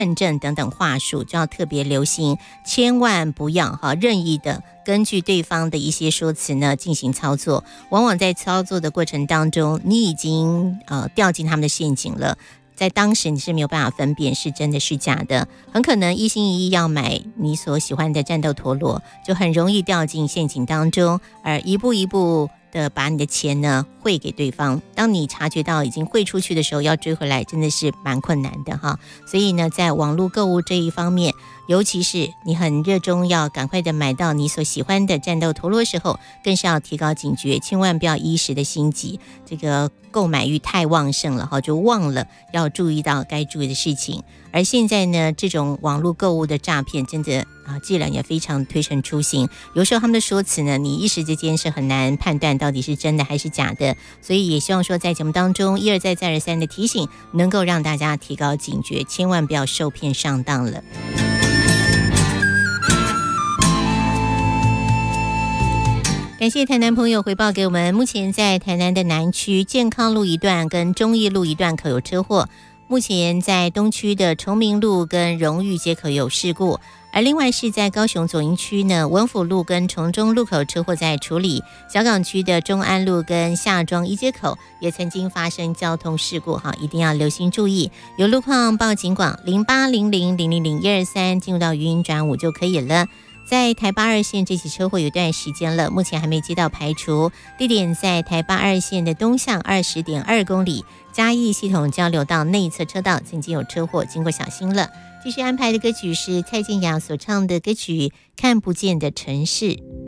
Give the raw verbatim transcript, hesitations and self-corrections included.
认证等等话术，就要特别留心，千万不要哈任意的根据对方的一些说辞呢进行操作。往往在操作的过程当中，你已经呃掉进他们的陷阱了。在当时你是没有办法分辨是真的是假的，很可能一心一意要买你所喜欢的战斗陀螺，就很容易掉进陷阱当中，而一步一步的把你的钱呢汇给对方。当你察觉到已经汇出去的时候，要追回来真的是蛮困难的哈。所以呢，在网络购物这一方面，尤其是你很热衷要赶快的买到你所喜欢的战斗陀螺时候，更是要提高警觉，千万不要一时的心急，这个购买欲太旺盛了哈，就忘了要注意到该注意的事情。而现在呢，这种网络购物的诈骗真的啊，既然也非常推陈出新，有时候他们的说辞呢，你一时之间是很难判断到底是真的还是假的，所以也希望说在节目当中一而再再而三的提醒，能够让大家提高警觉，千万不要受骗上当了。感谢台南朋友回报给我们，目前在台南的南区健康路一段跟忠义路一段可有车祸，目前在东区的崇明路跟荣誉街口有事故，而另外是在高雄左营区呢，文府路跟崇中路口车祸在处理，小港区的中安路跟下庄一街口也曾经发生交通事故哈，一定要留心注意，有路况报警广零八零零零零零一二三，进入到语音转五就可以了。在台八二线这起车祸有段时间了，目前还没接到排除，地点在台八二线的东向二十点二公里，嘉义系统交流道内侧车道曾经有车祸，经过小心了。继续安排的歌曲是蔡健雅所唱的歌曲《看不见的城市》。